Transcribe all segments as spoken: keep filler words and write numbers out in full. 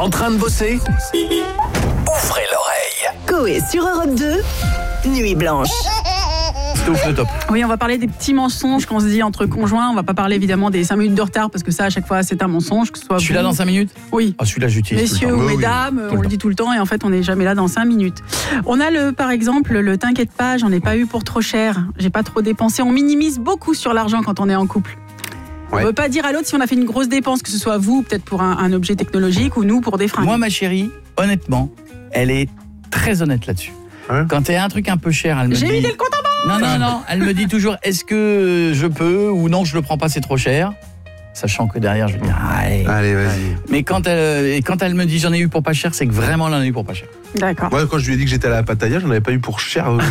En train de bosser? Ouvrez l'oreille. Coé sur Europe deux, Nuit Blanche. Ouf le top. Oui, on va parler des petits mensonges qu'on se dit entre conjoints. On va pas parler évidemment des cinq minutes de retard parce que ça, à chaque fois, c'est un mensonge. Que ce soit Je suis vous. là dans cinq minutes. Oui. Ah, celui-là, j'utilise. Messieurs tout le ou temps. mesdames, Oui, oui. on le dit tout le temps et en fait, on n'est jamais là dans cinq minutes. On a le, par exemple, le t'inquiète pas, j'en ai pas eu pour trop cher. J'ai pas trop dépensé. On minimise beaucoup sur l'argent quand on est en couple. On Ouais. ne veut pas dire à l'autre si on a fait une grosse dépense, que ce soit vous, peut-être pour un, un objet technologique ou nous pour des fringues. Moi, ma chérie, honnêtement, elle est très honnête là-dessus. Ouais. Quand il y a un truc un peu cher, elle me J'ai dit... mis le compte en banque. Non, non, non, elle me dit toujours, est-ce que je peux ou non, je le prends pas, c'est trop cher. Sachant que derrière, je vais dire, allez. Allez, vas-y. Mais quand elle, et quand elle me dit, j'en ai eu pour pas cher, c'est que vraiment, elle en a eu pour pas cher. D'accord. Moi, quand je lui ai dit que j'étais à la Pattaya, j'en avais pas eu pour cher. euh,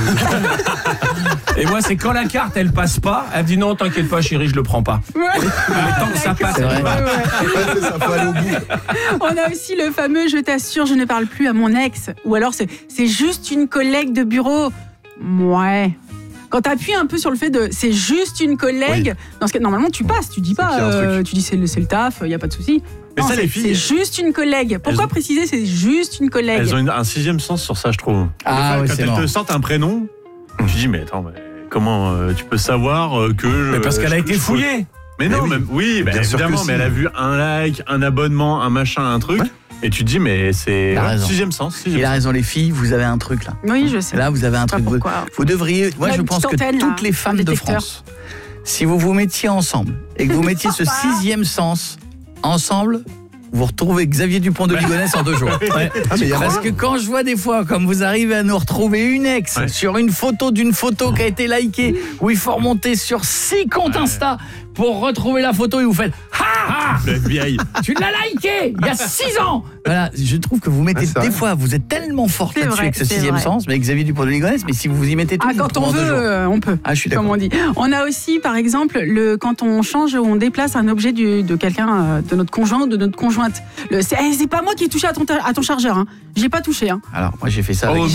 Et moi, c'est quand la carte, elle passe pas, elle me dit non, t'inquiète pas, chérie, je le prends pas. Ouais. Mais tant que ça passe, C'est elle vrai. y va. Ouais, ouais. ouais, c'est ça, faut aller au bout. On a aussi le fameux je t'assure, je ne parle plus à mon ex. Ou alors c'est, c'est juste une collègue de bureau. Ouais. Quand tu appuies un peu sur le fait de c'est juste une collègue, dans ce cas, normalement tu passes, tu dis C'est pas, qu'il y a un euh, truc. tu dis c'est le, c'est le taf, il n'y a pas de souci. Mais Non, ça, c'est, les filles, c'est juste une collègue. Pourquoi ont- préciser c'est juste une collègue? elles ont une- un sixième sens sur ça, je trouve. Ah, Des fois, ouais, quand c'est elles mort. te sortent un prénom, tu dis, mais attends, mais comment euh, tu peux savoir euh, que. Mais parce euh, qu'elle a je- été je- fouillée. Mais non, Mais oui. même, oui, bah, Bien sûr évidemment, que mais si. elle a vu un like, un abonnement, un machin, un truc. Ouais. Et tu te dis, mais c'est Il a ouais, raison. sixième sens. Sixième Il a sens. raison, les filles, vous avez un truc là. Oui, je sais. Là, vous avez un Pas truc. Vous, pourquoi. vous devriez. Moi, Il y a je une pense petite que antenne, là, toutes les un femmes de détecteur. France, si vous vous mettiez ensemble et que vous mettiez ce sixième sens ensemble, vous retrouvez Xavier Dupont de Ligonnès en deux jours. Ouais. Ah, mais il y a Parce moyen. que quand je vois des fois, comme vous arrivez à nous retrouver une ex Ouais. sur une photo d'une photo qui a été likée, où il faut remonter sur six comptes Insta pour retrouver la photo et vous faites « Ha Le F B I. tu l'as liké il y a six ans !» Voilà, je trouve que vous mettez Ah, c'est des vrai. fois, vous êtes tellement forte C'est là-dessus vrai, avec ce c'est sixième vrai. sens, mais avec Xavier Dupont de Ligonnès, mais si vous y mettez tout, Ah, vous quand on retrouvez en deux veut, jours. euh, on peut. Ah, je suis Comme d'accord. on dit. On a aussi, par exemple, le, quand on change ou on déplace un objet du, de quelqu'un, euh, de notre conjoint ou de notre conjointe. Le, c'est, eh, c'est pas moi qui ai touché à ton, ta- à ton chargeur. Hein. J'ai pas touché. Hein. Alors, moi j'ai fait ça Oh, avec